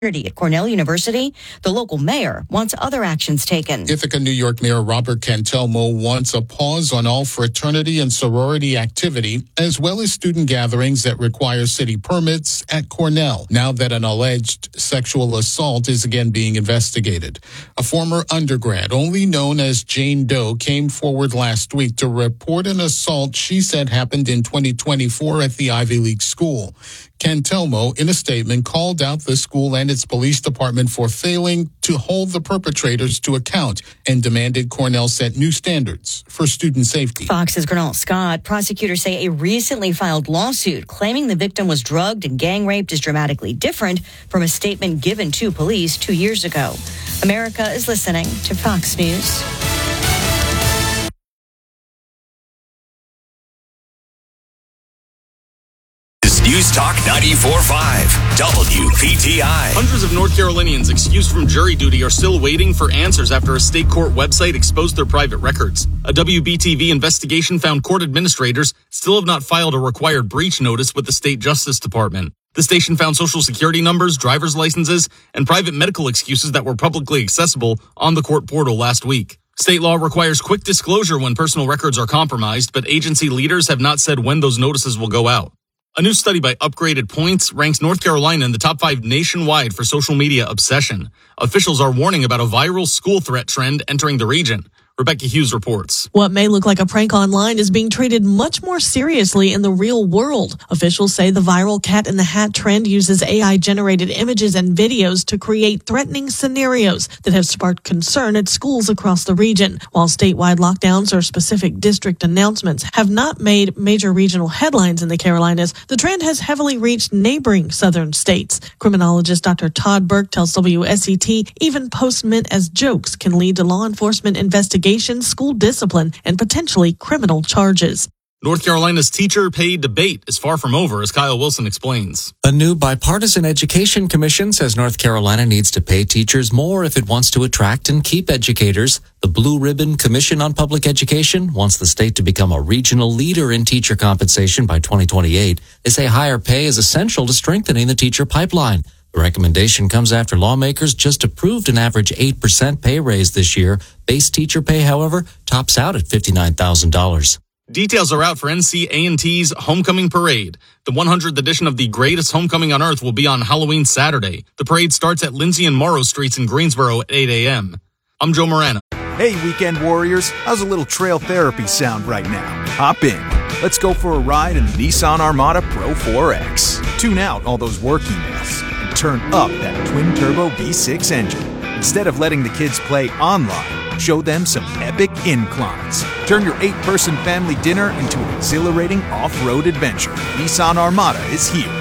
At Cornell University, the local mayor wants other actions taken. Ithaca, New York Mayor Robert Cantelmo wants a pause on all fraternity and sorority activity, as well as student gatherings that require city permits at Cornell, now that an alleged sexual assault is again being investigated. A former undergrad, only known as Jane Doe, came forward last week to report an assault she said happened in 2024 at the Ivy League school. Cantelmo, in a statement, called out the school and its police department for failing to hold the perpetrators to account and demanded Cornell set new standards for student safety. Fox's Gernal Scott. Prosecutors say a recently filed lawsuit claiming the victim was drugged and gang raped is dramatically different from a statement given to police 2 years ago. America is listening to Fox News. News Talk 94.5, WPTI. Hundreds of North Carolinians excused from jury duty are still waiting for answers after a state court website exposed their private records. A WBTV investigation found court administrators still have not filed a required breach notice with the state Justice Department. The station found Social Security numbers, driver's licenses, and private medical excuses that were publicly accessible on the court portal last week. State law requires quick disclosure when personal records are compromised, but agency leaders have not said when those notices will go out. A new study by Upgraded Points ranks North Carolina in the top 5 nationwide for social media obsession. Officials are warning about a viral school threat trend entering the region. Rebecca Hughes reports. What may look like a prank online is being treated much more seriously in the real world. Officials say the viral Cat in the Hat trend uses AI-generated images and videos to create threatening scenarios that have sparked concern at schools across the region. While statewide lockdowns or specific district announcements have not made major regional headlines in the Carolinas, the trend has heavily reached neighboring southern states. Criminologist Dr. Todd Burke tells WSET even posts meant as jokes can lead to law enforcement investigations, school discipline, and potentially criminal charges. North Carolina's teacher pay debate is far from over, as Kyle Wilson explains. A new bipartisan education commission says North Carolina needs to pay teachers more if it wants to attract and keep educators. The Blue Ribbon Commission on Public Education wants the state to become a regional leader in teacher compensation by 2028. They say higher pay is essential to strengthening the teacher pipeline. The recommendation comes after lawmakers just approved an average 8% pay raise this year. Base teacher pay, however, tops out at $59,000. Details are out for NC A&T's Homecoming Parade. The 100th edition of the greatest homecoming on earth will be on Halloween Saturday. The parade starts at Lindsay and Morrow Streets in Greensboro at 8 a.m. I'm Joe Morano. Hey, weekend warriors. How's a little trail therapy sound right now? Hop in. Let's go for a ride in the Nissan Armada Pro 4X. Tune out all those work emails and turn up that twin-turbo V6 engine. Instead of letting the kids play online, show them some epic inclines. Turn your 8-person family dinner into an exhilarating off-road adventure. Nissan Armada is here.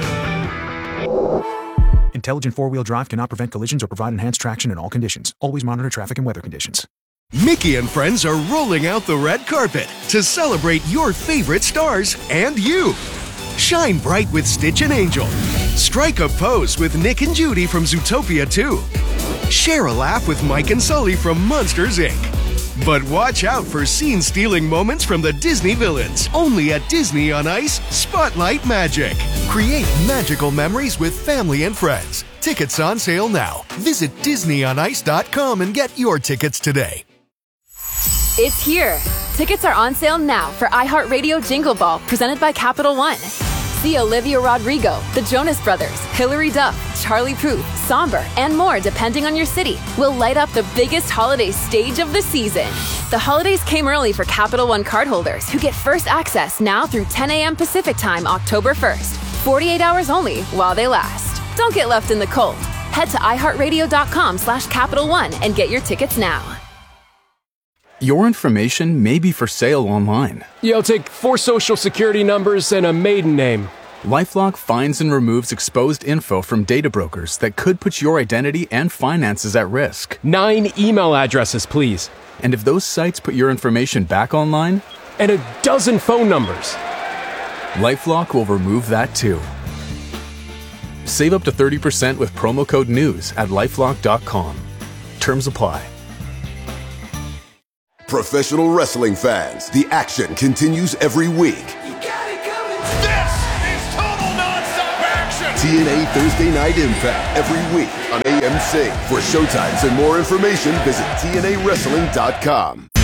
Intelligent four-wheel drive cannot prevent collisions or provide enhanced traction in all conditions. Always monitor traffic and weather conditions. Mickey and friends are rolling out the red carpet to celebrate your favorite stars and you. Shine bright with Stitch and Angel. Strike a pose with Nick and Judy from Zootopia 2. Share a laugh with Mike and Sully from Monsters, Inc. But watch out for scene-stealing moments from the Disney villains. Only at Disney on Ice, Spotlight Magic. Create magical memories with family and friends. Tickets on sale now. Visit DisneyOnIce.com and get your tickets today. It's here. Tickets are on sale now for iHeartRadio Jingle Ball, presented by Capital One. See Olivia Rodrigo, the Jonas Brothers, Hilary Duff, Charlie Puth, Somber, and more depending on your city. Will light up the biggest holiday stage of the season. The holidays came early for Capital One cardholders who get first access now through 10 a.m. Pacific Time, October 1st. 48 hours only while they last. Don't get left in the cold. Head to iHeartRadio.com/Capital One and get your tickets now. Your information may be for sale online. You'll take 4 social security numbers and a maiden name. LifeLock finds and removes exposed info from data brokers that could put your identity and finances at risk. 9 email addresses, please. And if those sites put your information back online? And a dozen phone numbers. LifeLock will remove that too. Save up to 30% with promo code NEWS at LifeLock.com. Terms apply. Professional wrestling fans, the action continues every week. You got it coming. This is total nonstop action. TNA Thursday Night Impact every week on AMC. For showtimes and more information, visit TNAWrestling.com.